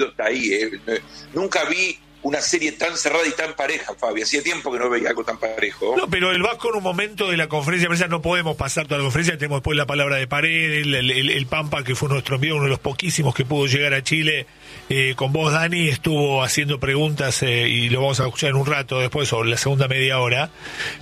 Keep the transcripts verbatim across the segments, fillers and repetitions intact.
está ahí. Eh. Nunca vi una serie tan cerrada y tan pareja, Fabi. Hacía tiempo que no veía algo tan parejo. No, pero el Vasco en un momento de la conferencia de prensa, no podemos pasar toda la conferencia, tenemos después la palabra de Paredes, el, el, el Pampa, que fue nuestro amigo, uno de los poquísimos que pudo llegar a Chile, eh, con vos, Dani, estuvo haciendo preguntas, eh, y lo vamos a escuchar en un rato después, sobre la segunda media hora,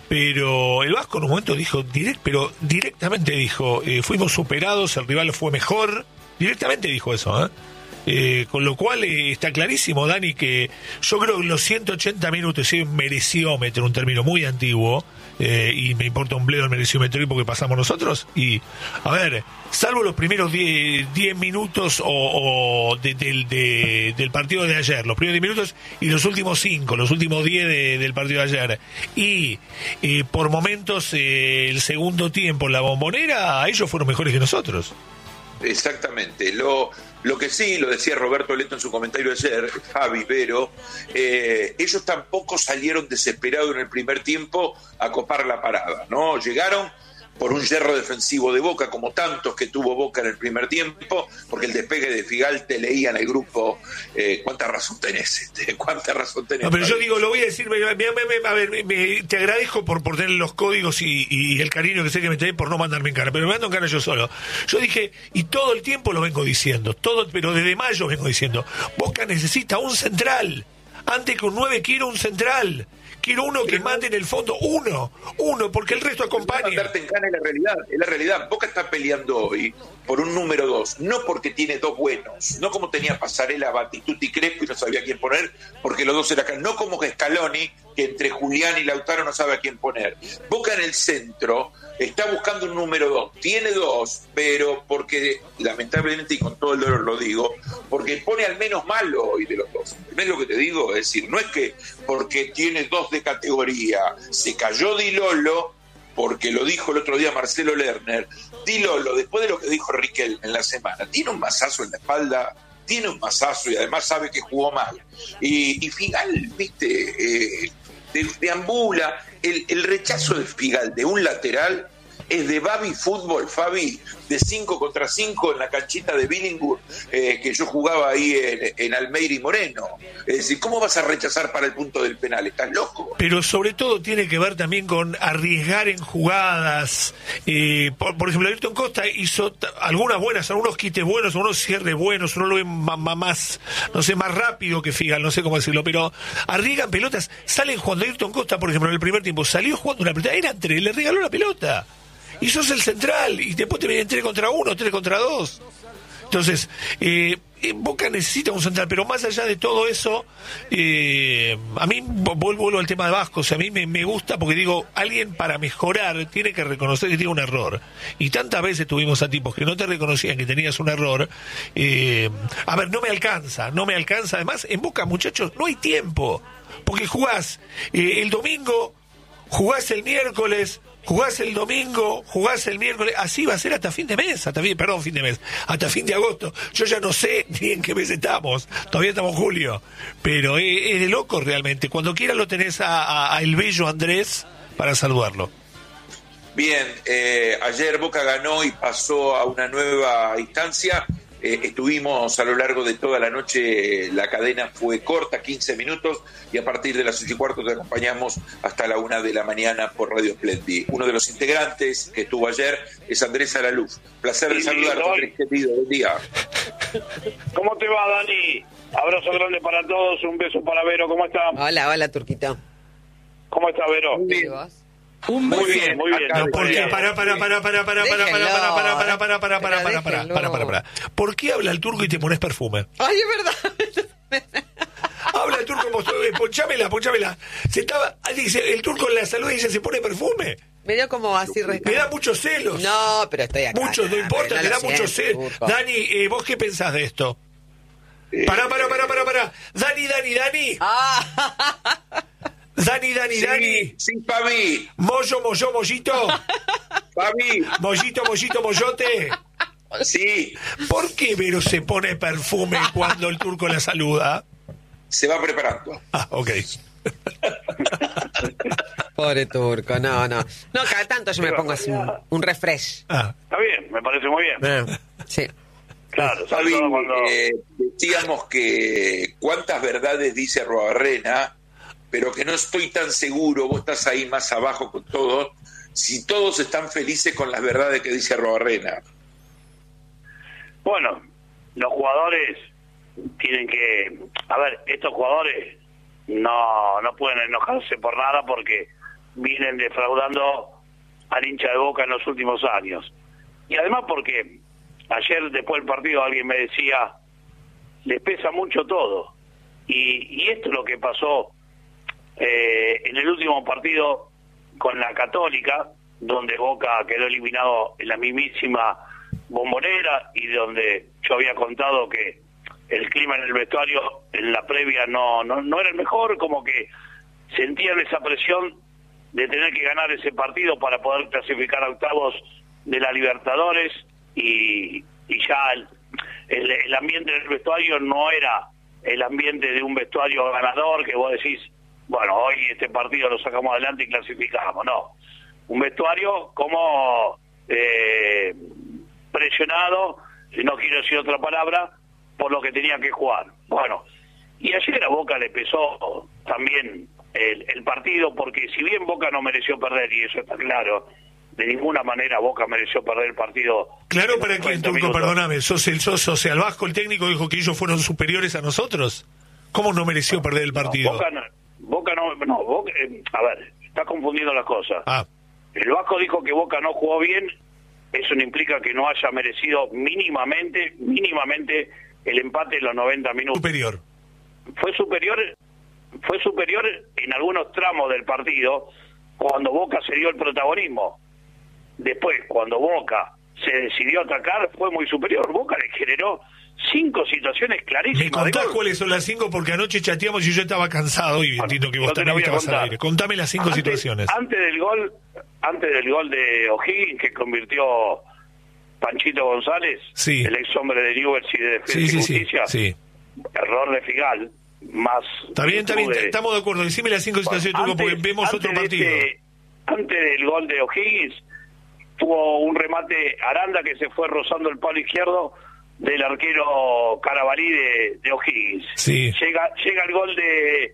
pero el Vasco en un momento dijo, direct, pero directamente dijo, eh, fuimos superados, el rival fue mejor, directamente dijo eso, ¿eh? Eh, con lo cual eh, está clarísimo, Dani, que yo creo que los ciento ochenta minutos, sí, mereciómetro, un término muy antiguo, eh, y me importa un bledo el mereciómetro porque pasamos nosotros, y a ver, salvo los primeros diez minutos o, o de, de, de, del partido de ayer, los primeros diez minutos y los últimos cinco, los últimos diez de, del partido de ayer, y eh, por momentos eh, el segundo tiempo, la Bombonera, ellos fueron mejores que nosotros. Exactamente. Lo, lo que sí, lo decía Roberto Leto en su comentario ayer, Javi, pero eh, ellos tampoco salieron desesperados en el primer tiempo a copar la parada, ¿no? Llegaron por un yerro defensivo de Boca, como tantos que tuvo Boca en el primer tiempo, porque el despegue de Figal te leía en el grupo, eh, ¿cuánta razón tenés? Este? ¿Cuánta razón tenés? No, pero yo digo, lo voy a decir, me, me, me, a ver, me, me, te agradezco por, por tener los códigos y, y el cariño que sé que me tenés por no mandarme en cara, pero me mando en cara yo solo. Yo dije, y todo el tiempo lo vengo diciendo, todo, pero desde mayo vengo diciendo, Boca necesita un central, antes que un nueve quiero un central. Quiero uno que mande en el fondo, uno, uno, porque el resto acompaña. Mandarte en gana es la realidad, es la realidad. Boca está peleando hoy por un número dos, no porque tiene dos buenos, no como tenía Pasarela, Batistuti, Crespo y no sabía a quién poner, porque los dos eran acá, no como que Scaloni, que entre Julián y Lautaro no sabe a quién poner. Boca en el centro está buscando un número dos, tiene dos, pero porque, lamentablemente, y con todo el dolor lo digo, porque pone al menos malo hoy de los dos. ¿Ves lo que te digo? Es decir, no es que porque tiene dos de categoría, se cayó Di Lolo, porque lo dijo el otro día Marcelo Lerner, Di Lolo, después de lo que dijo Riquelme en la semana, tiene un mazazo en la espalda, tiene un mazazo y además sabe que jugó mal. Y, y Figal, viste, eh, deambula, el, el rechazo de Figal de un lateral es de Babi Fútbol, Fabi, de cinco contra cinco en la canchita de Billinghurst, eh, que yo jugaba ahí en, en Almeida y Moreno. Es decir, ¿cómo vas a rechazar para el punto del penal? ¿Estás loco? Pero sobre todo tiene que ver también con arriesgar en jugadas. Eh, por, por ejemplo, Ayrton Costa hizo t- algunas buenas, algunos quites buenos, algunos cierres buenos, uno lo ve más, más, no sé, más rápido que Figal, no sé cómo decirlo, pero arriesgan pelotas, salen jugando. Ayrton Costa, por ejemplo, en el primer tiempo salió jugando una pelota, eran tres, le regaló la pelota. Y sos el central, y después te vienen tres contra uno, tres contra dos. Entonces, eh, Boca necesita un central, pero más allá de todo eso, eh, a mí, vuelvo, vuelvo al tema de Vasco, o sea, a mí me, me gusta porque digo, alguien para mejorar tiene que reconocer que tiene un error. Y tantas veces tuvimos a tipos que no te reconocían que tenías un error. Eh, a ver, no me alcanza, no me alcanza. Además, en Boca, muchachos, no hay tiempo, porque jugás eh, el domingo, jugás el miércoles, jugás el domingo, jugás el miércoles, así va a ser hasta fin de mes, hasta fin, perdón, fin de mes, hasta fin de agosto. Yo ya no sé ni en qué mes estamos, todavía estamos en julio, pero es, es de loco realmente. Cuando quiera lo tenés a, a, a el bello Andrés para saludarlo. Bien, eh, ayer Boca ganó y pasó a una nueva instancia. Eh, estuvimos a lo largo de toda la noche, la cadena fue corta, quince minutos, y a partir de las ocho y cuarto te acompañamos hasta la una de la mañana por Radio Splendid. Uno de los integrantes que estuvo ayer es Andrés Alaluz. Placer de saludarte, Andrés, querido, buen día. ¿Cómo te va, Dani? Abrazo grande para todos, un beso para Vero, ¿cómo está? Hola, hola, Turquito. ¿Cómo está, Vero? Muy bien. Un beso. Muy bien, muy bien. No, ¿por qué? Para, para, para, para, para, para, para, para, para, para, para, para, para, para, para, para, para. ¿Por qué habla el turco y te pones perfume? Ay, es verdad. Habla el turco, ponchámela, ponchámela. Se estaba, dice, el turco en la salud dice, se pone perfume. Me dio como así rescate. Me da muchos celos. No, pero estoy acá. Muchos, no importa, no te da siento, muchos celos. turco. Dani, eh, ¿vos qué pensás de esto? Eh, Pará, pará, pará, pará, pará. Dani, Dani, Dani. Ah. Dani, Dani, sí, Dani. Sí, Fabi. Mollo, mollo, mollito. Fabi. Mollito, mollito, mollote. Sí. ¿Por qué Vero se pone perfume cuando el turco la saluda? Se va preparando. Ah, ok. Pobre turco, no, no. No, cada tanto yo me pongo así un, un refresh. Ah. Está bien, me parece muy bien. Eh, sí. Claro, sobre Fabi, todo cuando... eh, decíamos que cuántas verdades dice Arruabarrena, pero que no estoy tan seguro, vos estás ahí más abajo con todos, si todos están felices con las verdades que dice Arruabarrena. Bueno, los jugadores tienen que... A ver, estos jugadores no, no pueden enojarse por nada porque vienen defraudando al hincha de Boca en los últimos años. Y además porque ayer después del partido alguien me decía, les pesa mucho todo. Y, y esto es lo que pasó eh, en el último partido con la Católica, donde Boca quedó eliminado en la mismísima Bombonera y donde yo había contado que el clima en el vestuario en la previa no, no, no era el mejor, como que sentían esa presión de tener que ganar ese partido para poder clasificar a octavos de la Libertadores y, y ya el, el, el ambiente del vestuario no era el ambiente de un vestuario ganador que vos decís, bueno, hoy este partido lo sacamos adelante y clasificamos, no. Un vestuario como eh, presionado, no quiero decir otra palabra, por lo que tenía que jugar. Bueno, y ayer a Boca le pesó también el, el partido, porque si bien Boca no mereció perder, y eso está claro, de ninguna manera Boca mereció perder el partido. Claro, para quién, Turco, perdóname, sos el socio, o sea, el Vasco, el técnico, dijo que ellos fueron superiores a nosotros. ¿Cómo no mereció perder el partido? No, Boca no, Boca no, no Boca, eh, a ver, está confundiendo las cosas. Ah. El Vasco dijo que Boca no jugó bien, eso no implica que no haya merecido mínimamente, mínimamente el empate en los noventa minutos. Superior. Fue superior, fue superior en algunos tramos del partido cuando Boca se dio el protagonismo. Después, cuando Boca se decidió atacar, fue muy superior. Boca le generó cinco situaciones clarísimas. ¿Me contás cuáles son las cinco? Porque anoche chateamos y yo estaba cansado y bueno, entiendo que vos también estabas al aire. Contame las cinco antes, situaciones. Antes del gol, antes del gol de O'Higgins, que convirtió Panchito González, sí. el ex hombre de Newell's y de Defensa sí, sí, y Justicia, sí, sí. error de Figal, más... Está bien, está bien, de... estamos de acuerdo. Decime las cinco situaciones, bueno, antes, porque vemos otro partido. Este, antes del gol de O'Higgins, tuvo un remate Aranda que se fue rozando el palo izquierdo del arquero Carabalí de, de O'Higgins. Sí. Llega, llega el gol de,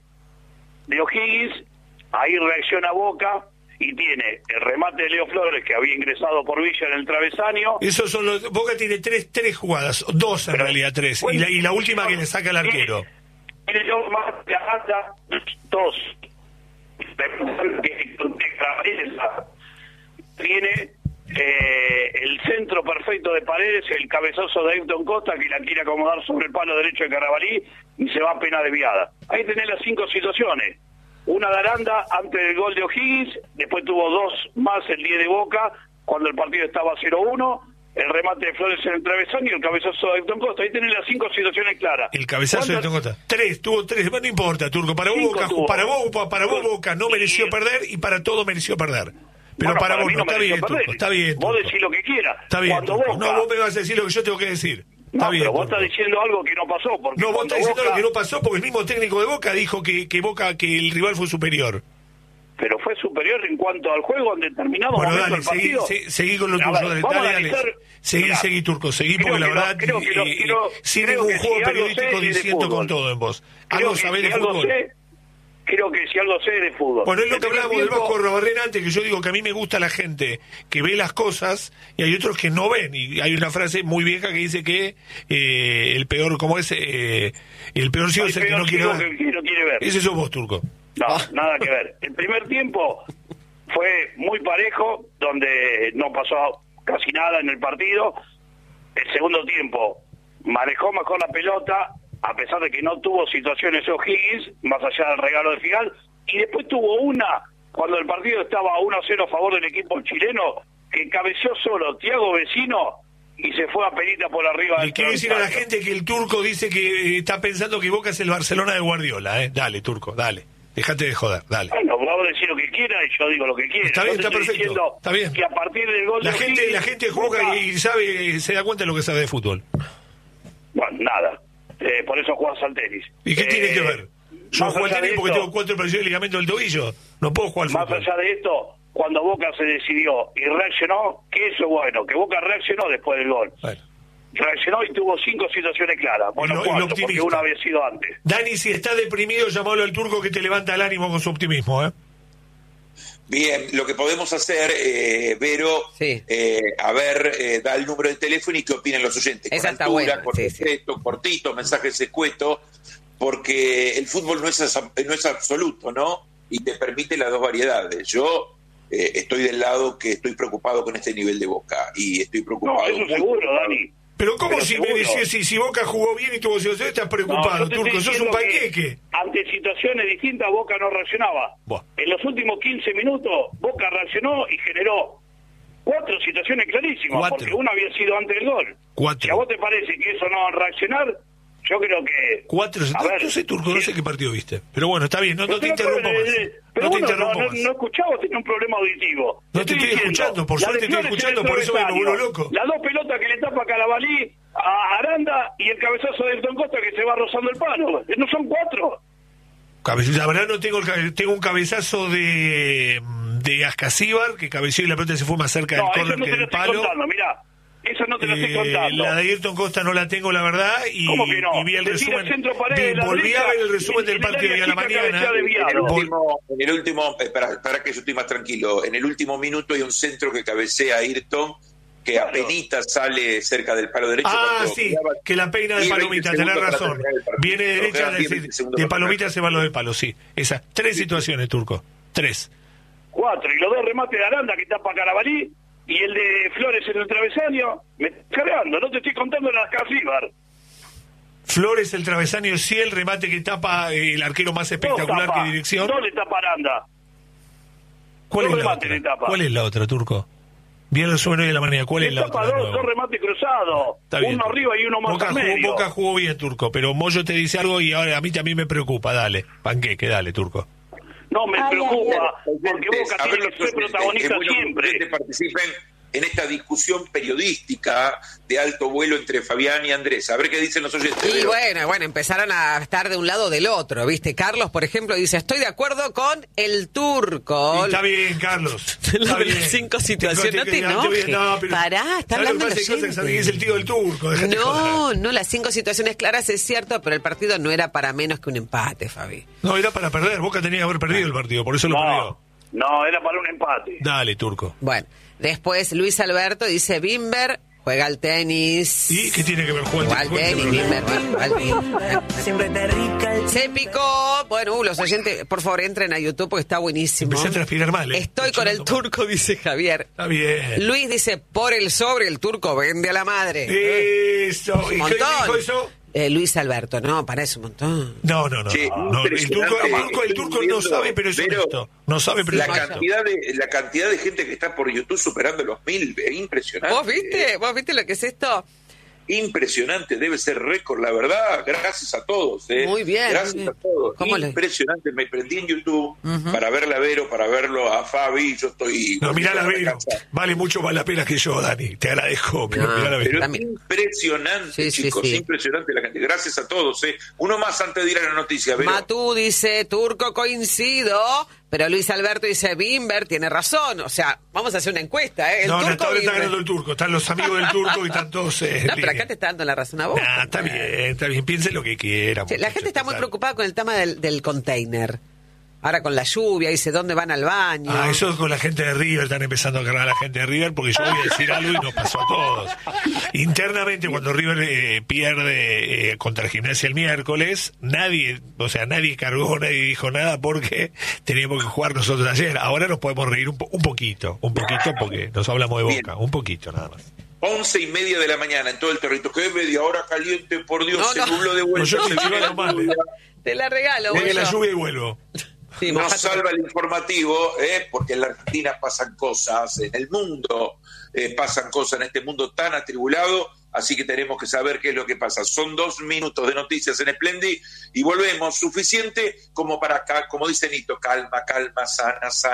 de O'Higgins, ahí reacciona Boca y tiene el remate de Leo Flores que había ingresado por Villa en el travesaño. Esos son los... Boca tiene tres tres jugadas, dos en Pero, realidad tres, bueno, y, la, y la última que le saca el arquero. Tiene dos más de Aranda, dos. Tiene eh, el centro perfecto de Paredes, el cabezazo de Ayrton Costa que la quiere acomodar sobre el palo derecho de Carabalí y se va a pena desviada. Ahí tenés las cinco situaciones. Una de Aranda antes del gol de O'Higgins, después tuvo dos más el diez de Boca cuando el partido estaba cero uno, el remate de Flores en el travesaño y el cabezazo de Ayrton Costa. Ahí tenés las cinco situaciones claras. El cabezazo de Ayrton Costa. Tres, tuvo tres, no importa, Turco. Para vos, Boca, para vos, para vos Boca no mereció perder y para todo mereció perder. Pero bueno, para, para vos no, no está bien, Turco, está bien. Vos Turco. decís lo que quieras. Está bien, Cuando Turco. Boca... No, vos me vas a decir lo que yo tengo que decir. Está no, bien, pero vos Turco. estás diciendo algo que no pasó. Porque no, vos estás diciendo Boca... algo que no pasó porque el mismo técnico de Boca dijo que, que Boca, que el rival fue superior. Pero fue superior en cuanto al juego en determinado bueno, momento dale, del partido. Seguí, seguí, seguí con lo tuyo, ver, dale, vamos dale, a dale. analizar... Seguí, Mirá, seguí, Turco, seguí, creo porque la que verdad, no, creo que no, eh, creo- sin creo ningún que juego si algo periodístico sé es de diciendo con fútbol. todo en vos. Creo Algo que sabés si de algo fútbol. sé, creo que si algo sé de fútbol. Bueno, es lo El que primer hablamos del tiempo- Vasco Arruabarrena antes, que yo digo que a mí me gusta la gente que ve las cosas y hay otros que no ven. Y hay una frase muy vieja que dice que eh, el peor, ¿cómo es? Eh, el peor ciego es el que peor no quiere ciego ver. que- que no quiere ver. Ese sos vos, Turco. No, nada que ver. El primer tiempo fue muy parejo, donde no pasó casi nada en el partido. El segundo tiempo manejó mejor la pelota, a pesar de que no tuvo situaciones O'Higgins, más allá del regalo de Figal, y después tuvo una, cuando el partido estaba uno a cero a favor del equipo chileno, que cabeceó solo Thiago Vecino y se fue a penita por arriba. Le del quiero decir a la travesaño. gente que el Turco dice que eh, está pensando que Boca es el Barcelona de Guardiola, ¿eh? Dale, Turco, dale. Dejate de joder, dale. Bueno, vos decís lo que quieras y yo digo lo que quiera. Está bien, Yo te está estoy perfecto, diciendo está bien. Que a partir del gol La de gente, O'Higgins, la gente juega Boca- y sabe, se da cuenta de lo que sabe de fútbol. Bueno, nada. Eh, por eso jugás al tenis. ¿Y qué Eh, tiene que ver? Yo más juego al allá de tenis porque esto- tengo cuatro operaciones de ligamento del tobillo. No puedo jugar al Más fútbol. allá de esto, cuando Boca se decidió y reaccionó, que eso es bueno, que Boca reaccionó después del gol. Bueno. reaccionó y tuvo cinco situaciones claras. Bueno, El- el cuatro, porque optimista. una había sido antes. Dani, si estás deprimido, llamalo al Turco que te levanta el ánimo con su optimismo, ¿eh? Bien, lo que podemos hacer, eh, Vero, Sí. eh, a ver, eh, da el número de teléfono y qué opinan los oyentes. Esa con está altura, buena, con sí, sí. respeto, cortito, mensajes escuetos, porque el fútbol no es, asa- no es absoluto, ¿no? Y te permite las dos variedades. Yo eh, estoy del lado que estoy preocupado con este nivel de Boca, y estoy preocupado. No, eso muy seguro, preocupado. Dani. Pero ¿cómo Pero si seguro. me decís, si, si Boca jugó bien y tuvo situaciones, estás preocupado, No, yo te Turco? estoy Sos un diciendo que panqueque. Ante situaciones distintas, Boca no reaccionaba. Buah. En los últimos quince minutos, Boca reaccionó y generó cuatro situaciones clarísimas, Cuatro. porque una había sido antes del gol. Cuatro. Si a vos te parece que eso no es reaccionar, yo creo que... Cuatro, A no, ver, no sé, Turco, no sí. sé qué partido viste. Pero bueno, está bien, no, no te Pero, interrumpo pero, más. eh, Pero No te uno interrumpo no, no, más. no escuchaba, tenía un problema auditivo. No te estoy diciendo, escuchando, por la suerte de estoy Flores escuchando, en el por eso me travesaño, vuelvo loco. Las dos pelotas que le tapa Carabalí a Aranda y el cabezazo de Elton Costa que se va rozando el palo. ¿No son cuatro? Cabe- La verdad no tengo el cabe- tengo un cabezazo de de Ascasíbar que cabeció y la pelota se fue más cerca No, del eso córner no que te lo del estoy palo. contando, mirá. Esa no te la estoy Eh, contando. la de Ayrton Costa no la tengo, la verdad, y, ¿Cómo que no? y vi el Le tira resumen. el centro pared vi- de la volví a derecha ver el resumen y del en el partido de área a la chica mañana. cabecea desviado. En el Vol- último, en el último eh, para, para que yo estoy más tranquilo, en el último minuto hay un centro que cabecea a Ayrton, que Claro. apenas sale cerca del palo derecho. Ah, cuando sí, quedaba que la peina de diez, Palomita, veinte tenés segundos para razón. terminar el partido. Viene de Nos derecha, quedan de, diez, veinte segundos de para Palomita terminar. se va lo del palo, sí. Esas tres situaciones, Turco. Tres. Cuatro. Y los dos remates de Aranda que tapa Carabalí y el de Flores en el travesaño. Me estás cargando, no te estoy contando las Casíbar. Flores, el travesaño, sí, el remate que tapa eh, el arquero más espectacular que dirección. No le tapa Aranda. ¿Cuál dos es la remates otra? le tapa. ¿Cuál es la otra, Turco? Bien el sueño de la mañana. ¿Cuál Le es la tapa otra? de dos, nuevo? dos remates cruzados. Está bien, Uno Turco. arriba y uno más Boca al jugó, medio. Boca jugó bien, Turco, pero Moyo te dice algo y ahora a mí también me preocupa. Dale, panqueque, dale, Turco. No, me Ay, preocupa, Oyentes, porque Boca a ver tiene los que ser oyentes, protagonista es bueno que siempre. los oyentes participen en esta discusión periodística de alto vuelo entre Fabián y Andrés. A ver qué dicen los oyentes. Y Vero. bueno, bueno, empezaron a estar de un lado o del otro, ¿viste? Carlos, por ejemplo, dice, estoy de acuerdo con el Turco. Y está bien, Carlos. Lo Está de bien. las cinco situaciones, no te Te- enojes. No, pero- Pará, está ¿sabes lo hablando que pasa? el Hay cosas que oyente. saben que es el tío del Turco. déjate No, joder. no, las cinco situaciones claras es cierto, pero el partido no era para menos que un empate, Fabi. No, era para perder. Boca tenía que haber perdido el partido, por eso lo No, perdió. no, era para un empate. Dale, Turco. Bueno, después Luis Alberto dice, Bimber juega al tenis. ¿Y qué tiene que ver jugar Juega al tenis, Bimber, juega al tenis. Siempre te rica el... Se picó. Bueno, uh, los oyentes, por favor, entren a YouTube porque está buenísimo. Empecé a transpirar mal, ¿eh? Estoy con el Turco, dice Javier. Está bien. Luis dice, por el sobre, el Turco vende a la madre. Eso. Un ¿Y qué montón. dijo eso? Eh, Luis Alberto, no, parece un montón. No, no, no. Che, no, no. El turco, el turco, el turco no sabe, pero es Pero honesto. No sabe, pero La es honesto. cantidad, de, la cantidad de gente que está por YouTube superando los mil, es impresionante. ¿Vos viste? ¿Vos viste lo que es esto? Impresionante, debe ser récord, la verdad. Gracias a todos. ¿eh? Muy bien, Gracias muy bien. a todos. ¿Cómo le- Impresionante. Me prendí en YouTube Ujú. para verla a Vero, para verlo a Fabi. Yo estoy. No, mirá la volviendo Vero. a casa. Vale mucho más la pena que yo, Dani. Te agradezco, pero No, mirá la Pero Vero. es También. impresionante, Sí, sí, chicos. sí. Impresionante la gente. Gracias a todos. ¿eh? Uno más antes de ir a la noticia, Vero. Matú dice, Turco coincido, pero Luis Alberto dice, Bimber tiene razón. O sea, vamos a hacer una encuesta, ¿eh? El No, no, Turco hasta ahora está Bimber. ganando el turco. Están los amigos del turco y están todos. eh, No, pero bien. acá te está dando la razón a vos. Nah, está bien, está bien. Piensen lo que quieran. Che, la muchachos, gente está muy total. preocupada con el tema del, del container. Ahora con la lluvia, dice, ¿dónde van al baño? Ah, eso con la gente de River, están empezando a cargar a la gente de River, porque yo voy a decir algo y nos pasó a todos. Internamente, cuando River eh, pierde eh, contra el Gimnasia el miércoles, nadie, o sea, nadie cargó, nadie dijo nada porque teníamos que jugar nosotros ayer. Ahora nos podemos reír un, po- un poquito, un poquito porque nos hablamos de Boca, Bien. un poquito nada más. Once y media de la mañana en todo el territorio. Que es media hora caliente, por Dios, No, se no. nubló de No, vuelta. yo se estoy viene la chivando mal, lluvia. Te la regalo, Deje la bollo. lluvia y vuelvo. Sí, Nos mojate. salva el informativo, ¿eh? Porque en la Argentina pasan cosas, en el mundo eh, pasan cosas, en este mundo tan atribulado, así que tenemos que saber qué es lo que pasa. Son dos minutos de noticias en Splendid y volvemos, suficiente como para acá, como dice Nito, calma, calma, sana, sana.